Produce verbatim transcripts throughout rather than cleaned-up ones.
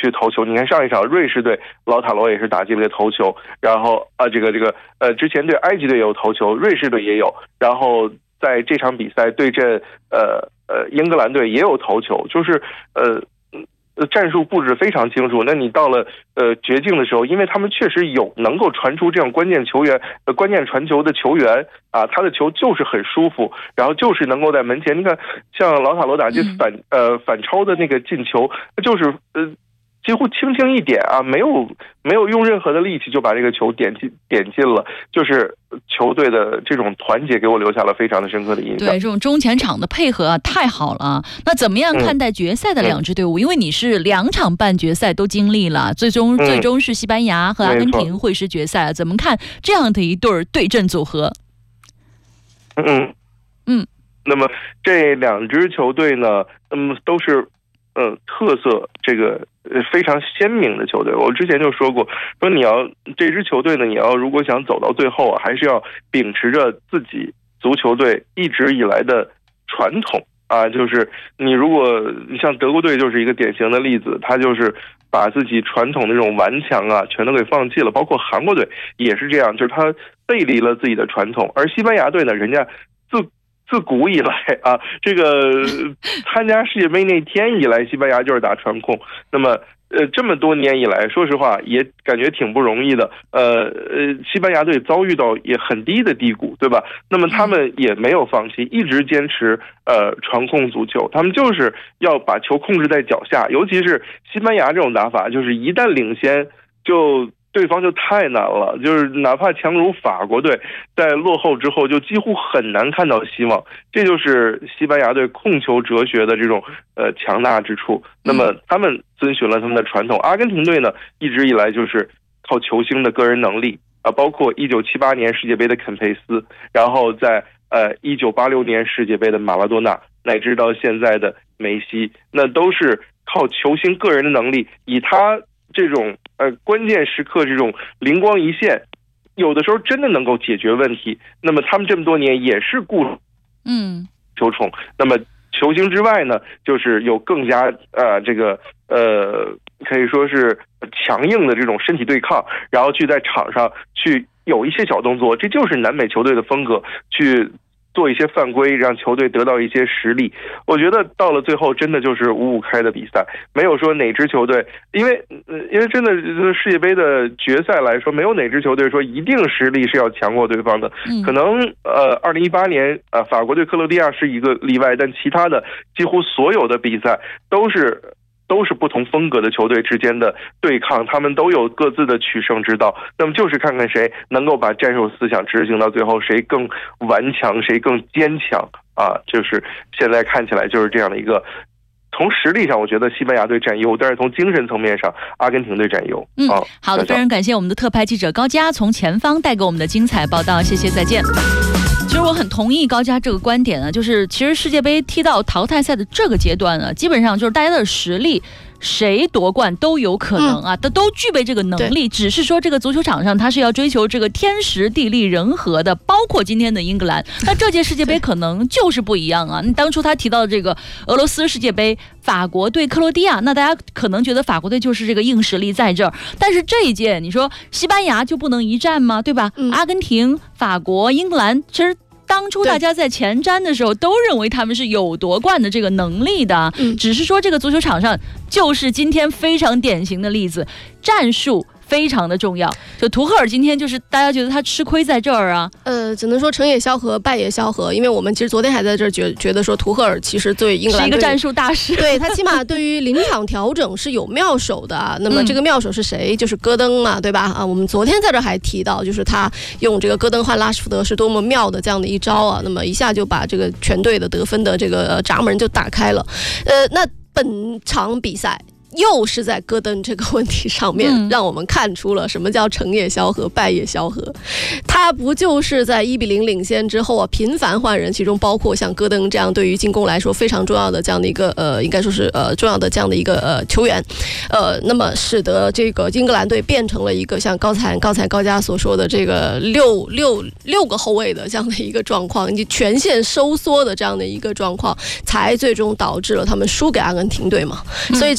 去投球。你看上一场瑞士队老塔罗也是打进了头球，然后啊这个这个呃之前对埃及队也有头球，瑞士队也有，然后在这场比赛对阵呃呃英格兰队也有头球，就是呃。战术布置非常清楚，那你到了呃绝境的时候，因为他们确实有能够传出这样关键球员、呃关键传球的球员啊，他的球就是很舒服，然后就是能够在门前。你看，像老塔罗打进反、嗯、呃反超的那个进球，就是呃几乎轻轻一点啊，没有没有用任何的力气就把这个球点进点进了，就是球队的这种团结给我留下了非常的深刻的印象。 对，这种中前场的配合啊，太好了。那怎么样看待决赛的两支队伍？嗯、因为你是两场半决赛都经历了，最终、嗯、最终是西班牙和阿根廷会师决赛，怎么看这样的一对对阵组合？ 嗯嗯， 那么这两支球队呢，那么都是呃特色这个。呃，非常鲜明的球队。我之前就说过，说你要这支球队呢，你要如果想走到最后啊，还是要秉持着自己足球队一直以来的传统啊，就是你如果你像德国队就是一个典型的例子，他就是把自己传统的这种顽强啊全都给放弃了，包括韩国队也是这样，就是他背离了自己的传统。而西班牙队呢，人家自自古以来啊，这个参加世界杯那天以来，西班牙就是打传控。那么，呃，这么多年以来，说实话也感觉挺不容易的。呃呃，西班牙队遭遇到也很低的低谷，对吧？那么他们也没有放弃，一直坚持呃传控足球。他们就是要把球控制在脚下，尤其是西班牙这种打法，就是一旦领先就。对方就太难了，就是哪怕强如法国队，在落后之后就几乎很难看到希望。这就是西班牙队控球哲学的这种呃强大之处。那么他们遵循了他们的传统。阿根廷队呢，一直以来就是靠球星的个人能力啊，包括一九七八年世界杯的肯佩斯，然后在呃一九八六年世界杯的马拉多纳，乃至到现在的梅西，那都是靠球星个人的能力，以他。这种呃关键时刻这种灵光一现，有的时候真的能够解决问题。那么他们这么多年也是顾嗯球宠。那么球星之外呢，就是有更加呃这个呃可以说是强硬的这种身体对抗，然后去在场上去有一些小动作，这就是南美球队的风格，去。做一些犯规，让球队得到一些实力。我觉得到了最后，真的就是五五开的比赛，没有说哪支球队，因为因为真的世界杯的决赛来说，没有哪支球队说一定实力是要强过对方的。 嗯、 可能呃，二零一八年啊、呃，法国对克罗地亚是一个例外，但其他的几乎所有的比赛都是。都是不同风格的球队之间的对抗，他们都有各自的取胜之道。那么就是看看谁能够把战术思想执行到最后，谁更顽强，谁更坚强啊！就是现在看起来就是这样的一个。从实力上，我觉得西班牙队占优，但是从精神层面上，阿根廷队占优。 嗯，啊、好的，非常感谢我们的特派记者高佳从前方带给我们的精彩报道，谢谢，再见。其实我很同意高佳这个观点啊，就是其实世界杯踢到淘汰赛的这个阶段呢，基本上就是大家的实力。谁夺冠都有可能啊，都、嗯、都具备这个能力，只是说这个足球场上他是要追求这个天时地利人和的，包括今天的英格兰。那这届世界杯可能就是不一样啊。当初他提到的这个俄罗斯世界杯，法国对克罗地亚，那大家可能觉得法国队就是这个硬实力在这儿，但是这一届你说西班牙就不能一战吗？对吧？嗯、阿根廷、法国、英格兰，其实。当初大家在前瞻的时候都认为他们是有夺冠的这个能力的，嗯、只是说这个足球场上就是今天非常典型的例子，战术非常的重要。就图赫尔今天就是大家觉得他吃亏在这儿啊， 呃，只能说成也萧何，败也萧何。因为我们其实昨天还在这儿觉觉得说图赫尔其实对英格兰是一个战术大师， 对他起码对于临场调整是有妙手的啊。那么这个妙手是谁？嗯、就是戈登嘛，对吧？啊，我们昨天在这儿还提到，就是他用这个戈登换拉什福德是多么妙的这样的一招啊。那么一下就把这个全队的得分的这个闸门就打开了。呃，那本场比赛。又是在戈登这个问题上面、嗯、让我们看出了什么叫成也萧何败也萧何。他不就是在一比零领先之后啊频繁换人，其中包括像戈登这样对于进攻来说非常重要的这样的一个呃应该说是呃重要的这样的一个呃球员，呃那么使得这个英格兰队变成了一个像刚才刚才高佳所说的这个六六六个后卫的这样的一个状况，以及全线收缩的这样的一个状况，才最终导致了他们输给阿根廷队嘛。嗯、所以真的是你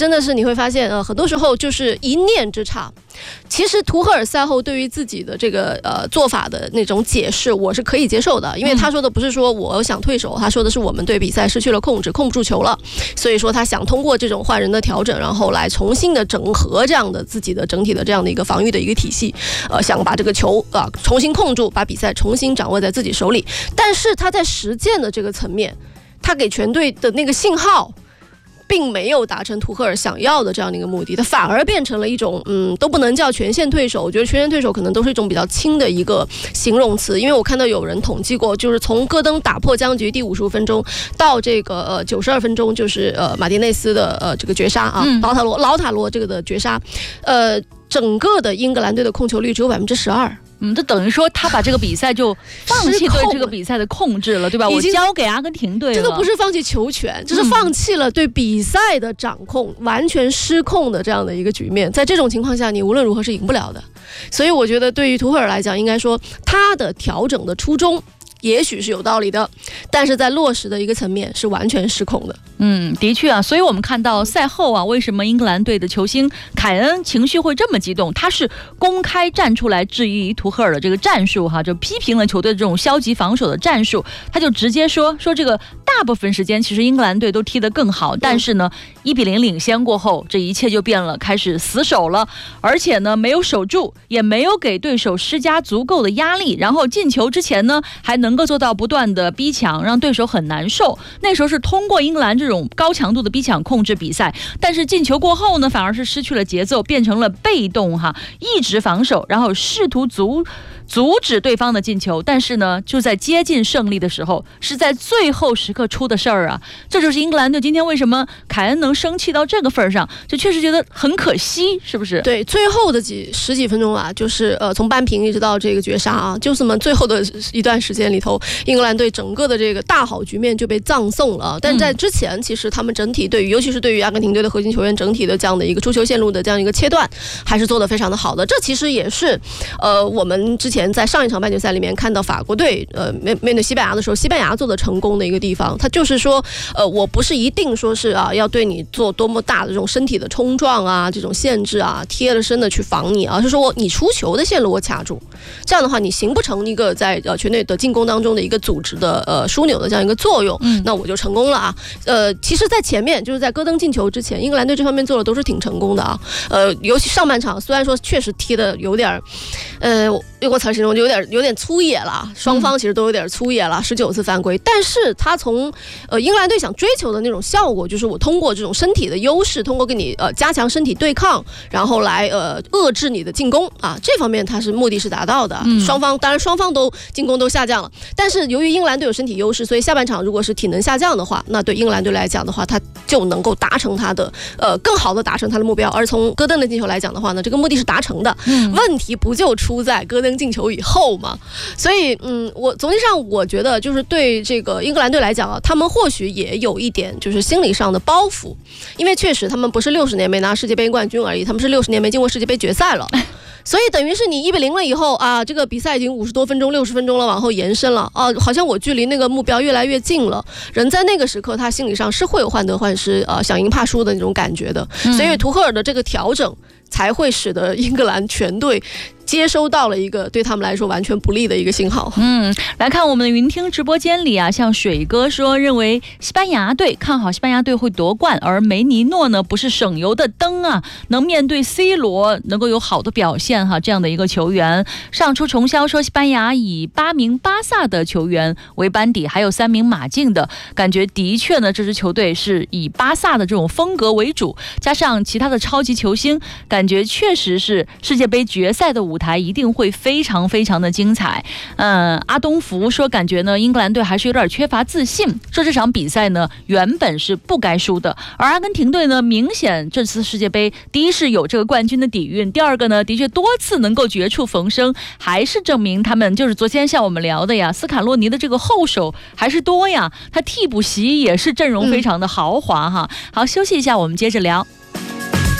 会发现，呃，很多时候就是一念之差。其实图赫尔赛后对于自己的这个呃做法的那种解释，我是可以接受的，因为他说的不是说我想退守，他说的是我们对比赛失去了控制，控不住球了，所以说他想通过这种换人的调整，然后来重新的整合这样的自己的整体的这样的一个防御的一个体系，呃，想把这个球啊、呃、重新控住，把比赛重新掌握在自己手里。但是他在实践的这个层面，他给全队的那个信号，并没有达成图赫尔想要的这样的一个目的，它反而变成了一种嗯都不能叫全线退守，我觉得全线退守可能都是一种比较轻的一个形容词。因为我看到有人统计过，就是从戈登打破僵局第五十五分钟到这个呃九十二分钟，就是呃马丁内斯的呃这个绝杀啊，嗯、劳塔罗劳塔罗这个的绝杀，呃整个的英格兰队的控球率只有百分之十二。 嗯，这等于说他把这个比赛就放弃对这个比赛的控制了，对吧？我交给阿根廷队了。 这都不是放弃球权，这是放弃了对比赛的掌控，嗯、完全失控的这样的一个局面。在这种情况下，你无论如何是赢不了的。所以我觉得，对于图赫尔来讲，应该说他的调整的初衷也许是有道理的，但是在落实的一个层面是完全失控的。 嗯，的确啊，所以我们看到赛后啊，为什么英格兰队的球星凯恩情绪会这么激动？他是公开站出来质疑图赫尔的这个战术哈，就批评了球队这种消极防守的战术。他就直接说说这个大部分时间其实英格兰队都踢得更好，但是呢，一比零领先过后，这一切就变了，开始死守了，而且呢没有守住，也没有给对手施加足够的压力，然后进球之前呢还能够做到不断的逼抢，让对手很难受。那时候是通过英格兰这种高强度的逼抢控制比赛，但是进球过后呢，反而是失去了节奏，变成了被动哈，一直防守，然后试图阻阻止对方的进球，但是呢，就在接近胜利的时候，是在最后时刻出的事儿啊！这就是英格兰队今天为什么凯恩能生气到这个份上，就确实觉得很可惜，是不是？ 对，最后的几十几分钟啊，就是呃从扳平一直到这个绝杀啊，就这么最后的一段时间里头，英格兰队整个的这个大好局面就被葬送了。但在之前，其实他们整体对于，尤其是对于阿根廷队的核心球员整体的这样的一个出球线路的这样一个切断，还是做得非常的好的。这其实也是呃我们之前在上一场半决赛里面看到法国队呃面面对西班牙的时候，西班牙做的成功的一个地方，它就是说呃我不是一定说是啊要对你做多么大的这种身体的冲撞啊，这种限制啊，贴了身的去防你啊，是说我你出球的线路我卡住，这样的话你形不成一个在呃全队的进攻当中的一个组织的呃枢纽的这样一个作用，嗯、那我就成功了啊。呃，其实，在前面就是在戈登进球之前，英格兰队这方面做的都是挺成功的啊。呃，尤其上半场，虽然说确实踢的有点，呃，用过词形容就有点有点粗野了，双方其实都有点粗野了，十九次犯规。但是他从呃英格兰队想追求的那种效果，就是我通过这种身体的优势，通过跟你呃加强身体对抗，然后来呃遏制你的进攻啊，这方面他是目的是达到的。嗯、双方当然双方都进攻都下降了，但是由于英格兰队有身体优势，所以下半场如果是体能下降的话，那对英格兰队来讲的话，他就能够达成他的呃更好的达成他的目标。而从戈登的进球来讲的话呢，这个目的是达成的。嗯、问题不就出在戈登进球以后吗？所以嗯，我总体上我觉得就是对这个英格兰队来讲啊，他们或许也有一点就是心理上的包袱，因为确实他们不是六十年没拿世界杯冠军而已，他们是六十年没进过世界杯决赛了。所以等于是你一比零了以后啊，这个比赛已经五十多分钟、六十分钟了，往后延伸了啊，好像我距离那个目标越来越近了。人在那个时刻，他心理上是会有患得患失，呃，想赢怕输的那种感觉的。所以图赫尔的这个调整，才会使得英格兰全队接收到了一个对他们来说完全不利的一个信号。 嗯，来看我们的云听直播间里啊，像水哥说认为西班牙队看好西班牙队会夺冠，而梅尼诺呢不是省油的灯啊，能面对 C 罗能够有好的表现哈，这样的一个球员。上出重销说西班牙以八名巴萨的球员为班底，还有三名马竞的，感觉的确呢这支球队是以巴萨的这种风格为主，加上其他的超级球星，感觉确实是世界杯决赛的舞台一定会非常非常的精彩。嗯，阿东福说感觉呢英格兰队还是有点缺乏自信，说这场比赛呢原本是不该输的，而阿根廷队呢明显这次世界杯第一是有这个冠军的底蕴，第二个呢的确多次能够绝处逢生，还是证明他们就是昨天像我们聊的呀，斯卡洛尼的这个后手还是多呀，他替补席也是阵容非常的豪华哈。好，休息一下我们接着聊。